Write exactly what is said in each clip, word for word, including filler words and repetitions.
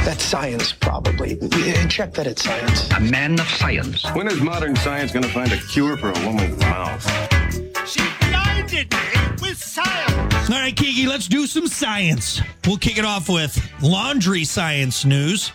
That's science, probably. Check that it's science. A man of science. When is modern science going to find a cure for a woman's mouth? She blinded me with science. All right, Kiki, let's do some science. We'll kick it off with laundry science news.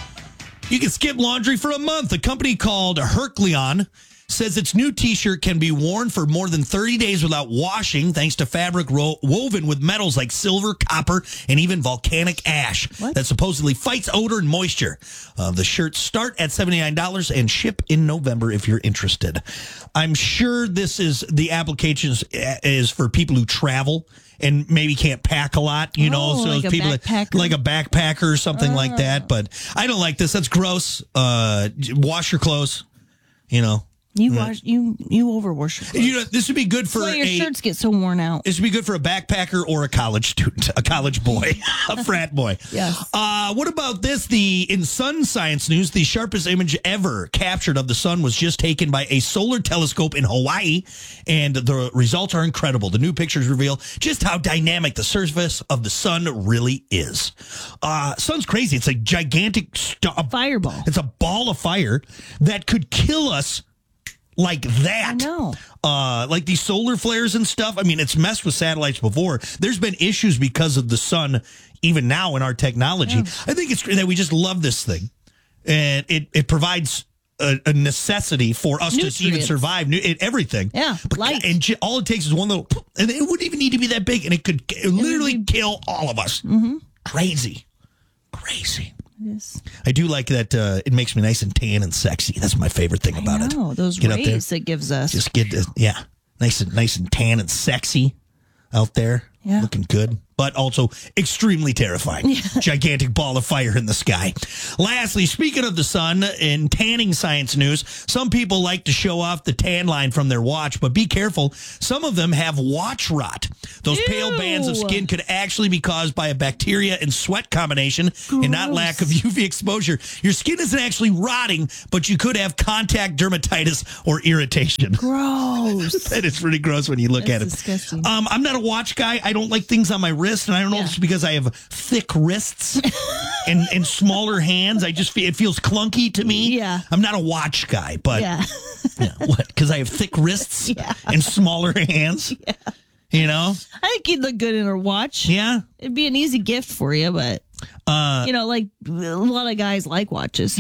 You can skip laundry for a month. A company called Hercleon says its new T-shirt can be worn for more than thirty days without washing, thanks to fabric ro- woven with metals like silver, copper, and even volcanic ash what? that supposedly fights odor and moisture. Uh, the shirts start at seventy-nine dollars and ship in November if you're interested. I'm sure this is the application is for people who travel and maybe can't pack a lot, you know, oh, so like people that, like a backpacker or something oh. like that. But I don't like this. That's gross. Uh, wash your clothes, you know. You wash you you overwash your clothes. You know, this would be good for That's why your a, shirts get so worn out. This would be good for a backpacker or a college student, a college boy, a frat boy. Yes. Uh, what about this? The in sun science news, the sharpest image ever captured of the sun was just taken by a solar telescope in Hawaii, and the results are incredible. The new pictures reveal just how dynamic the surface of the sun really is. Uh, sun's crazy. It's a gigantic st- fireball. It's a ball of fire that could kill us. Like that. I know. Uh, like these solar flares and stuff. I mean, it's messed with satellites before. There's been issues because of the sun, even now in our technology. Yeah. I think it's that we just love this thing. And it, it provides a, a necessity for us Nutrients. to even survive. It, everything. Yeah, but, light. And all it takes is one little, and it wouldn't even need to be that big. And it could it literally be, kill all of us. Mm-hmm. Crazy. Crazy. Yes. I do like that uh, it makes me nice and tan and sexy. That's my favorite thing about I know, it. Those get rays it gives us. Just get, uh, yeah, nice and nice and tan and sexy out there. Yeah. Looking good, but also extremely terrifying. Yeah. Gigantic ball of fire in the sky. Lastly, speaking of the sun, in tanning science news, some people like to show off the tan line from their watch, but be careful. Some of them have watch rot. Those Ew. pale bands of skin could actually be caused by a bacteria and sweat combination Gross. and not lack of U V exposure. Your skin isn't actually rotting, but you could have contact dermatitis or irritation. Gross. That is pretty gross when you look That's at it. disgusting. Um, I'm not a watch guy. I don't like things on my wrist, and I don't know yeah. if it's because I have thick wrists and, and smaller hands. I just feel it feels clunky to me. Yeah. I'm not a watch guy, but yeah. yeah, what? Because I have thick wrists yeah. and smaller hands. Yeah. You know? I think you'd look good in a watch. Yeah. It'd be an easy gift for you, but, uh, you know, like a lot of guys like watches.